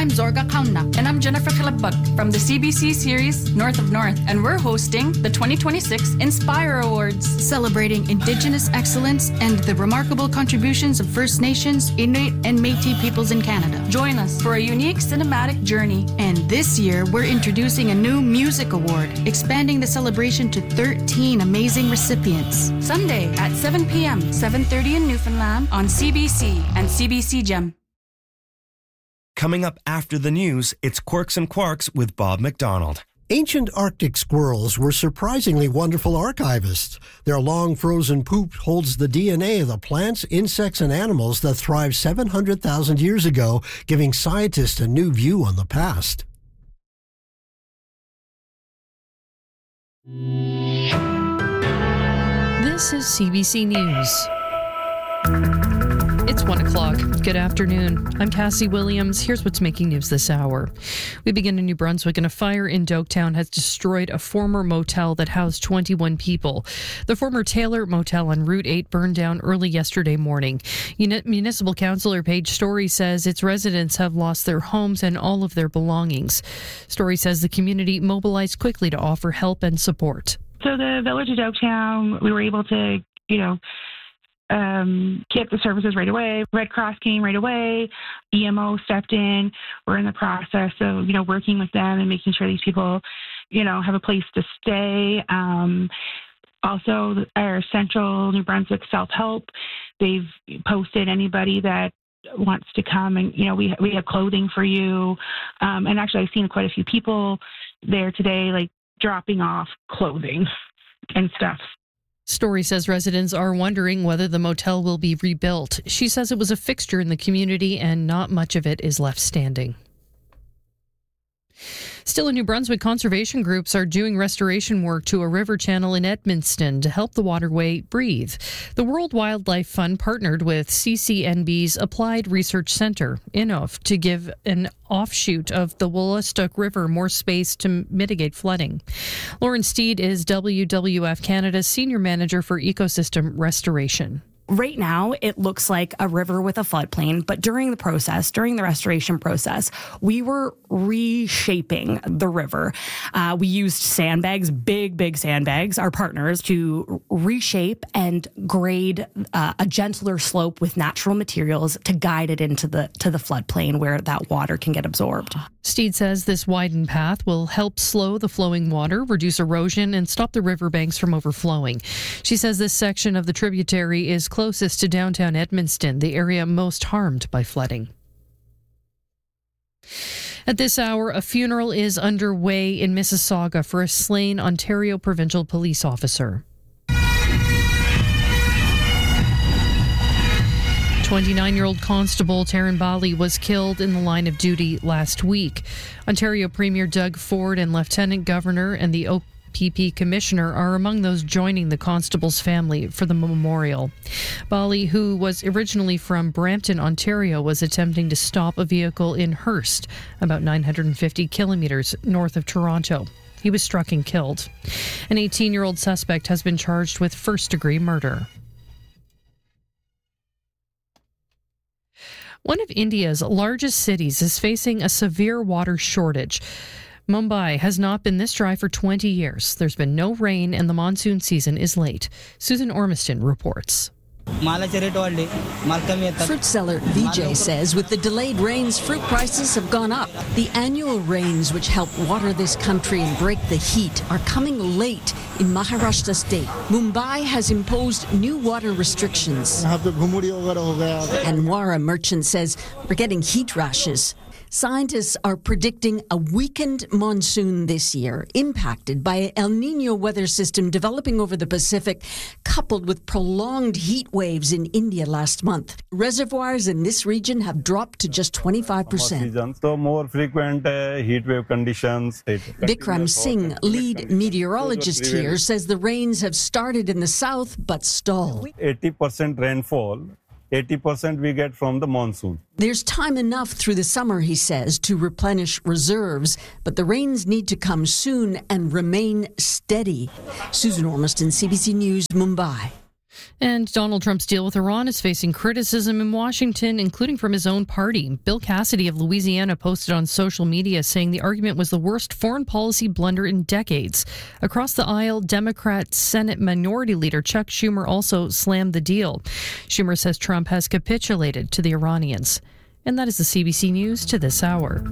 I'm Zorga Kauna. And I'm Jennifer Kalabag from the CBC series North of North. And we're hosting the 2026 Inspire Awards, celebrating Indigenous excellence and the remarkable contributions of First Nations, Inuit, and Métis peoples in Canada. Join us for a unique cinematic journey. And this year, we're introducing a new music award, expanding the celebration to 13 amazing recipients. Sunday at 7 p.m., 7:30 in Newfoundland on CBC and CBC Gem. Coming up after the news, it's Quirks and Quarks with Bob McDonald. Ancient Arctic squirrels were surprisingly wonderful archivists. Their long frozen poop holds the DNA of the plants, insects, and animals that thrived 700,000 years ago, giving scientists a new view on the past. This is CBC News. It's 1 o'clock. Good afternoon. I'm Cassie Williams. Here's what's making news this hour. We begin in New Brunswick, and a fire in Doketown has destroyed a former motel that housed 21 people. The former Taylor Motel on Route 8 burned down early yesterday morning. Municipal Councillor Paige Story says its residents have lost their homes and all of their belongings. Story says the community mobilized quickly to offer help and support. So the Village of Doketown, we were able to, get the services right away. Red Cross came right away. EMO stepped in. We're in the process of, working with them and making sure these people, have a place to stay. Also, our Central New Brunswick Self-Help, they've posted anybody that wants to come and, we have clothing for you. And actually, I've seen quite a few people there today, dropping off clothing and stuff. Story says residents are wondering whether the motel will be rebuilt. She says it was a fixture in the community and not much of it is left standing. Still in New Brunswick, conservation groups are doing restoration work to a river channel in Edmundston to help the waterway breathe. The World Wildlife Fund partnered with CCNB's Applied Research Centre, INOF, to give an offshoot of the Wolastoq River more space to mitigate flooding. Lauren Steed is WWF Canada's Senior Manager for Ecosystem Restoration. Right now, it looks like a river with a floodplain, but during the restoration process, we were reshaping the river. We used sandbags, big sandbags, our partners, to reshape and grade a gentler slope with natural materials to guide it into the floodplain where that water can get absorbed. Steed says this widened path will help slow the flowing water, reduce erosion, and stop the riverbanks from overflowing. She says this section of the tributary is closest to downtown Edmundston, the area most harmed by flooding. At this hour, a funeral is underway in Mississauga for a slain Ontario Provincial Police officer. 29-year-old Constable Taryn Bali was killed in the line of duty last week. Ontario Premier Doug Ford and Lieutenant Governor and the OPP Commissioner are among those joining the constable's family for the memorial. Bali, who was originally from Brampton, Ontario, was attempting to stop a vehicle in Hearst, about 950 kilometres north of Toronto. He was struck and killed. An 18-year-old suspect has been charged with first-degree murder. One of India's largest cities is facing a severe water shortage. Mumbai has not been this dry for 20 years. There's been no rain and the monsoon season is late. Susan Ormiston reports. Fruit seller Vijay says with the delayed rains, fruit prices have gone up. The annual rains, which help water this country and break the heat, are coming late in Maharashtra state. Mumbai has imposed new water restrictions. Anwara merchant says we're getting heat rashes. Scientists are predicting a weakened monsoon this year, impacted by an El Nino weather system developing over the Pacific, coupled with prolonged heat waves in India last month. Reservoirs in this region have dropped to just 25%. So more frequent heat wave conditions. Bikram Singh, lead meteorologist here, says the rains have started in the south but stalled. 80% rainfall. 80% we get from the monsoon. There's time enough through the summer, he says, to replenish reserves, but the rains need to come soon and remain steady. Susan Ormiston, CBC News, Mumbai. And Donald Trump's deal with Iran is facing criticism in Washington, including from his own party. Bill Cassidy of Louisiana posted on social media saying the argument was the worst foreign policy blunder in decades. Across the aisle, Democrat Senate Minority Leader Chuck Schumer also slammed the deal. Schumer says Trump has capitulated to the Iranians. And that is the CBC News to this hour.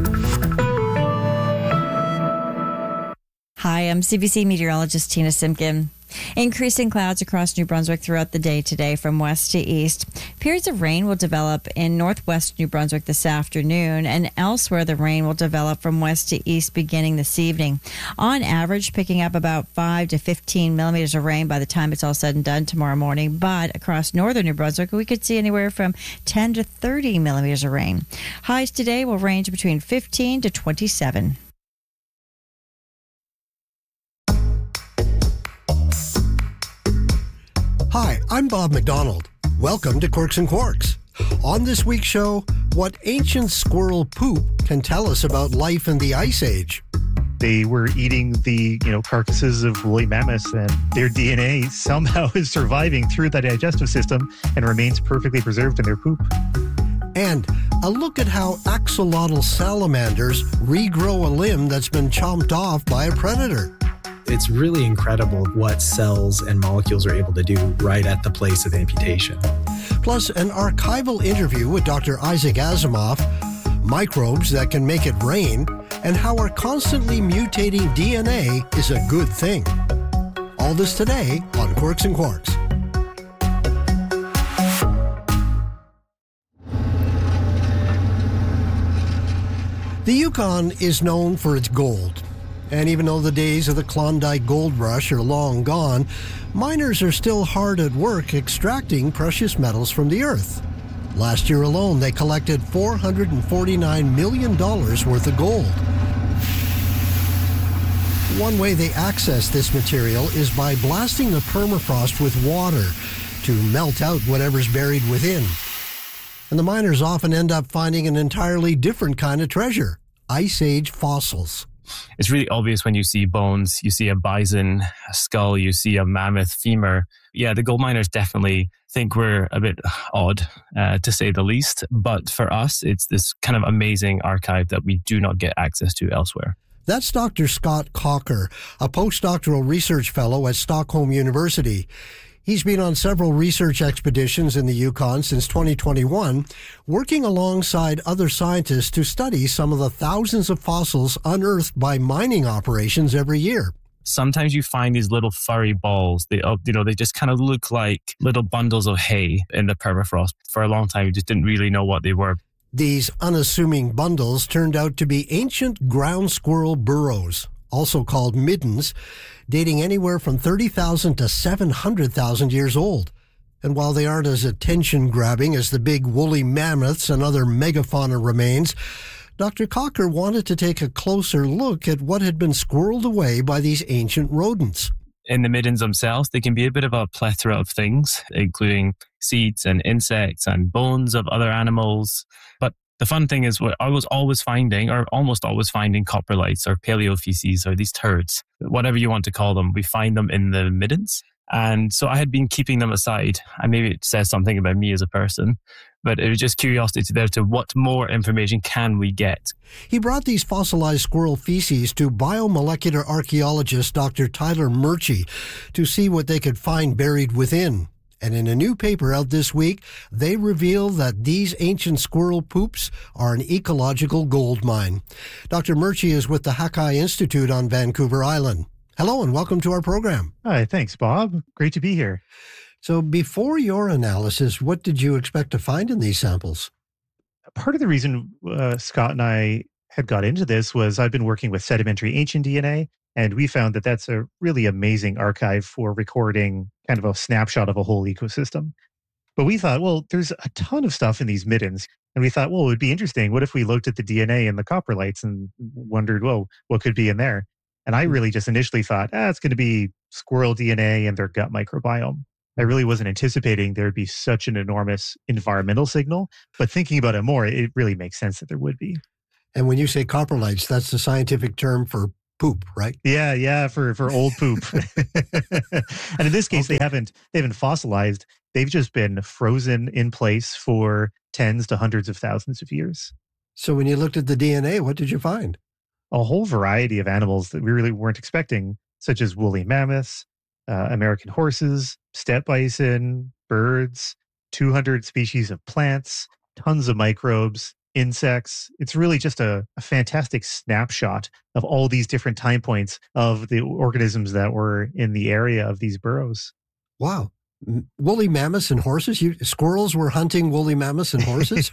Hi, I'm CBC meteorologist Tina Simpkin. Increasing clouds across New Brunswick throughout the day today from west to east. Periods of rain will develop in northwest New Brunswick this afternoon, and elsewhere the rain will develop from west to east beginning this evening. On average, picking up about 5 to 15 millimeters of rain by the time it's all said and done tomorrow morning. But across northern New Brunswick, we could see anywhere from 10 to 30 millimeters of rain. Highs today will range between 15 to 27. Hi, I'm Bob McDonald. Welcome to Quirks and Quarks. On this week's show, what ancient squirrel poop can tell us about life in the Ice Age. They were eating the, carcasses of woolly mammoths, and their DNA somehow is surviving through the digestive system and remains perfectly preserved in their poop. And a look at how axolotl salamanders regrow a limb that's been chomped off by a predator. It's really incredible what cells and molecules are able to do right at the place of amputation. Plus, an archival interview with Dr. Isaac Asimov, microbes that can make it rain, and how our constantly mutating DNA is a good thing. All this today on Quirks and Quarks. The Yukon is known for its gold. And even though the days of the Klondike Gold Rush are long gone, miners are still hard at work extracting precious metals from the earth. Last year alone, they collected $449 million worth of gold. One way they access this material is by blasting the permafrost with water to melt out whatever's buried within. And the miners often end up finding an entirely different kind of treasure, Ice Age fossils. It's really obvious when you see bones, you see a bison, a skull, you see a mammoth femur. Yeah, the gold miners definitely think we're a bit odd, to say the least. But for us, it's this kind of amazing archive that we do not get access to elsewhere. That's Dr. Scott Cocker, a postdoctoral research fellow at Stockholm University. He's been on several research expeditions in the Yukon since 2021, working alongside other scientists to study some of the thousands of fossils unearthed by mining operations every year. Sometimes you find these little furry balls. They just kind of look like little bundles of hay in the permafrost. For a long time, you just didn't really know what they were. These unassuming bundles turned out to be ancient ground squirrel burrows, also called middens, dating anywhere from 30,000 to 700,000 years old. And while they aren't as attention-grabbing as the big woolly mammoths and other megafauna remains, Dr. Cocker wanted to take a closer look at what had been squirreled away by these ancient rodents. In the middens themselves, they can be a bit of a plethora of things, including seeds and insects and bones of other animals. But the fun thing is I was always finding, or almost always finding, coprolites or paleofeces or these turds, whatever you want to call them. We find them in the middens. And so I had been keeping them aside. And maybe it says something about me as a person, but it was just curiosity there to what more information can we get. He brought these fossilized squirrel feces to biomolecular archaeologist Dr. Tyler Murchie to see what they could find buried within. And in a new paper out this week, they reveal that these ancient squirrel poops are an ecological gold mine. Dr. Murchie is with the Hakai Institute on Vancouver Island. Hello and welcome to our program. Hi, thanks, Bob. Great to be here. So before your analysis, what did you expect to find in these samples? Part of the reason Scott and I had got into this was I've been working with sedimentary ancient DNA, and we found that that's a really amazing archive for recording kind of a snapshot of a whole ecosystem. But we thought, well, there's a ton of stuff in these middens. And we thought, well, it would be interesting. What if we looked at the DNA in the coprolites and wondered, well, what could be in there? And I really just initially thought, it's going to be squirrel DNA and their gut microbiome. I really wasn't anticipating there would be such an enormous environmental signal. But thinking about it more, it really makes sense that there would be. And when you say coprolites, that's the scientific term for poop, right? Yeah, for old poop. And in this case, they haven't fossilized. They've just been frozen in place for tens to hundreds of thousands of years. So when you looked at the DNA, what did you find? A whole variety of animals that we really weren't expecting, such as woolly mammoths, American horses, steppe bison, birds, 200 species of plants, tons of microbes, insects. It's really just a fantastic snapshot of all these different time points of the organisms that were in the area of these burrows. Wow. Woolly mammoths and horses? Squirrels were hunting woolly mammoths and horses?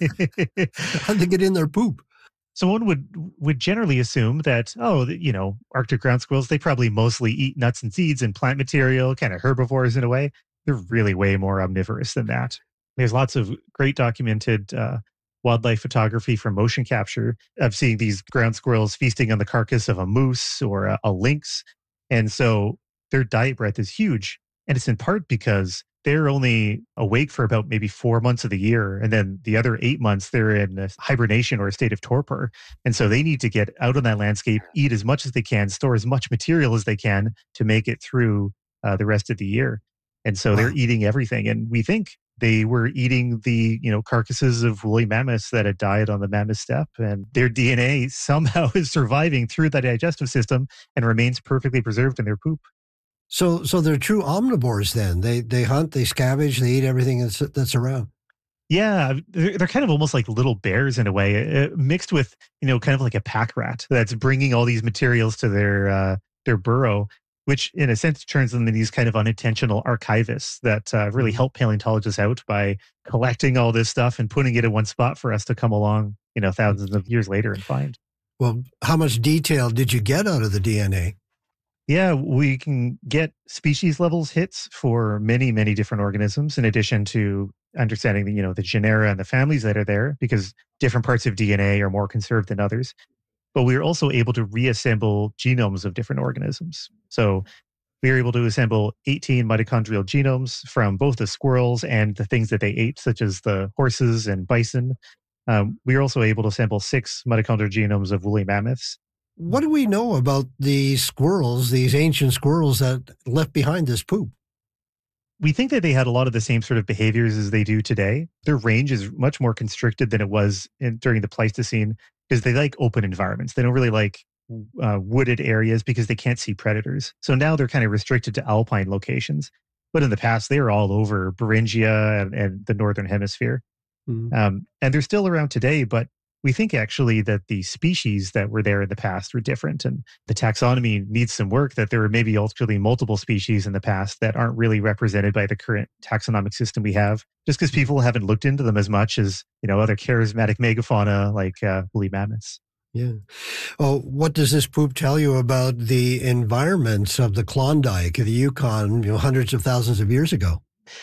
How'd they get in their poop? So one would generally assume that, Arctic ground squirrels, they probably mostly eat nuts and seeds and plant material, kind of herbivores in a way. They're really way more omnivorous than that. There's lots of great documented wildlife photography from motion capture of seeing these ground squirrels feasting on the carcass of a moose or a lynx. And so their diet breadth is huge. And it's in part because they're only awake for about maybe 4 months of the year. And then the other 8 months, they're in a hibernation or a state of torpor. And so they need to get out on that landscape, eat as much as they can, store as much material as they can to make it through the rest of the year. And so they're eating everything. And we think they were eating the, carcasses of woolly mammoths that had died on the mammoth steppe. And their DNA somehow is surviving through the digestive system and remains perfectly preserved in their poop. So they're true omnivores then. They hunt, they scavenge, they eat everything that's around. Yeah, they're kind of almost like little bears in a way, mixed with, kind of like a pack rat that's bringing all these materials to their burrow, which in a sense turns them into these kind of unintentional archivists that really help paleontologists out by collecting all this stuff and putting it in one spot for us to come along, thousands of years later and find. Well, how much detail did you get out of the DNA? Yeah, we can get species levels hits for many, many different organisms, in addition to understanding the genera and the families that are there, because different parts of DNA are more conserved than others. But we are also able to reassemble genomes of different organisms. So we are able to assemble 18 mitochondrial genomes from both the squirrels and the things that they ate, such as the horses and bison. We are also able to assemble 6 mitochondrial genomes of woolly mammoths. What do we know about these squirrels, these ancient squirrels that left behind this poop? We think that they had a lot of the same sort of behaviors as they do today. Their range is much more constricted than it was during the Pleistocene, because they like open environments. They don't really like wooded areas because they can't see predators. So now they're kind of restricted to alpine locations. But in the past, they were all over Beringia and the Northern Hemisphere. Mm-hmm. And they're still around today, but we think actually that the species that were there in the past were different, and the taxonomy needs some work, that there were maybe ultimately multiple species in the past that aren't really represented by the current taxonomic system we have, just because people haven't looked into them as much as, other charismatic megafauna like woolly mammoths. Yeah. Oh, what does this poop tell you about the environments of the Klondike, the Yukon, hundreds of thousands of years ago?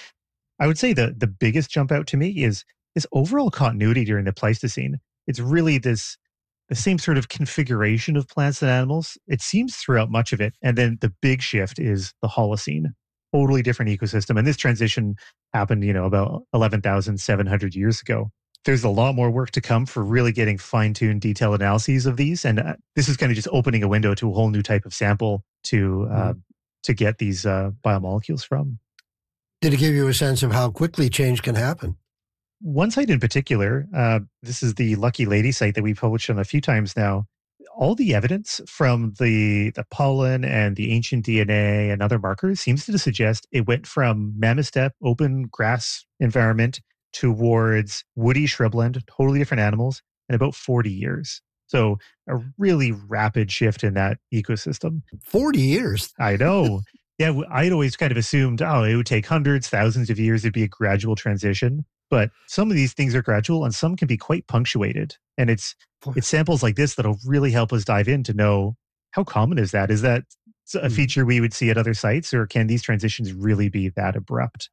I would say the biggest jump out to me is this overall continuity during the Pleistocene. It's really the same sort of configuration of plants and animals. It seems throughout much of it. And then the big shift is the Holocene, totally different ecosystem. And this transition happened, about 11,700 years ago. There's a lot more work to come for really getting fine-tuned, detailed analyses of these. And this is kind of just opening a window to a whole new type of sample to get these biomolecules from. Did it give you a sense of how quickly change can happen? One site in particular, this is the Lucky Lady site that we've published on a few times now. All the evidence from the pollen and the ancient DNA and other markers seems to suggest it went from mammoth steppe, open grass environment, towards woody shrubland, totally different animals, in about 40 years. So a really rapid shift in that ecosystem. 40 years? I know. Yeah, I'd always kind of assumed, it would take hundreds, thousands of years. It'd be a gradual transition. But some of these things are gradual and some can be quite punctuated. And it's samples like this that'll really help us dive in to know, how common is that? Is that a feature we would see at other sites, or can these transitions really be that abrupt?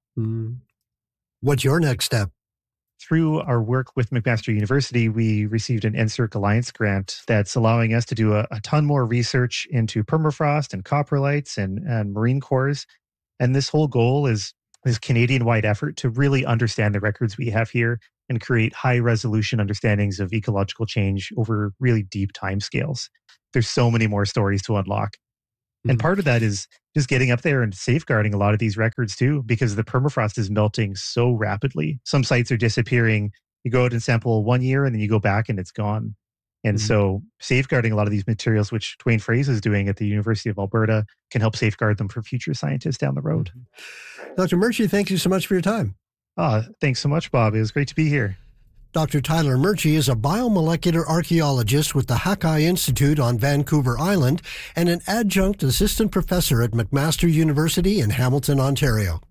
What's your next step? Through our work with McMaster University, we received an NSERC Alliance grant that's allowing us to do a ton more research into permafrost and coprolites and marine cores. And this whole goal is this Canadian-wide effort to really understand the records we have here and create high-resolution understandings of ecological change over really deep timescales. there's so many more stories to unlock. And part of that is just getting up there and safeguarding a lot of these records too, because the permafrost is melting so rapidly. Some sites are disappearing. You go out and sample 1 year and then you go back and it's gone. And so safeguarding a lot of these materials, which Dwayne Fraze is doing at the University of Alberta, can help safeguard them for future scientists down the road. Dr. Murchie, thank you so much for your time. Thanks so much, Bob. It was great to be here. Dr. Tyler Murchie is a biomolecular archaeologist with the Hakai Institute on Vancouver Island and an adjunct assistant professor at McMaster University in Hamilton, Ontario.